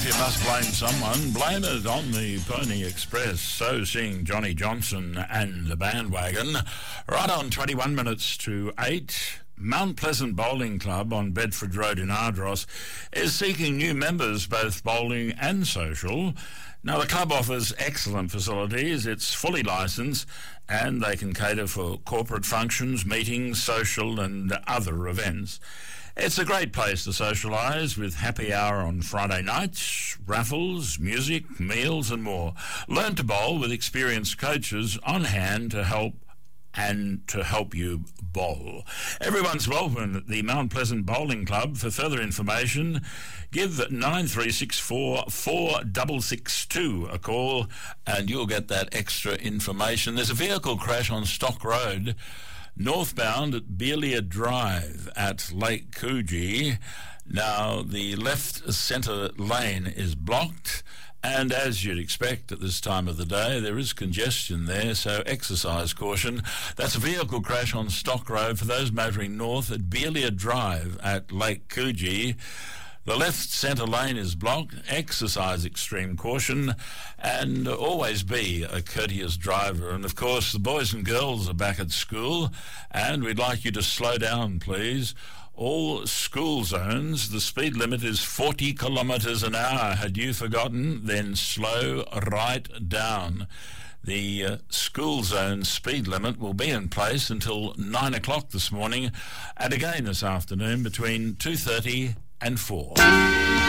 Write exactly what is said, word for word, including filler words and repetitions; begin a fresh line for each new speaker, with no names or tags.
you must blame someone, blame it on the Pony Express. So seeing Johnny Johnson and the Bandwagon. Right on twenty-one minutes to eight. Mount Pleasant Bowling Club on Bedford Road in Ardross is seeking new members, both bowling and social. Now, the club offers excellent facilities. It's fully licensed and they can cater for corporate functions, meetings, social and other events. It's a great place to socialise with happy hour on Friday nights, raffles, music, meals and more. Learn to bowl with experienced coaches on hand to help and to help you bowl. Everyone's welcome at the Mount Pleasant Bowling Club. For further information, give nine three six four, four six six two a call and you'll get that extra information. There's a vehicle crash on Stock Road, northbound at Beelia Drive at Lake Coogee. Now, the left centre lane is blocked, and as you'd expect at this time of the day, there is congestion there, so exercise caution. That's a vehicle crash on Stock Road for those motoring north at Beelia Drive at Lake Coogee. The left centre lane is blocked. Exercise extreme caution and always be a courteous driver. And, of course, the boys and girls are back at school and we'd like you to slow down, please. All school zones, the speed limit is forty kilometres an hour. Had you forgotten? Then slow right down. The uh, school zone speed limit will be in place until nine o'clock this morning and again this afternoon between two thirty and four.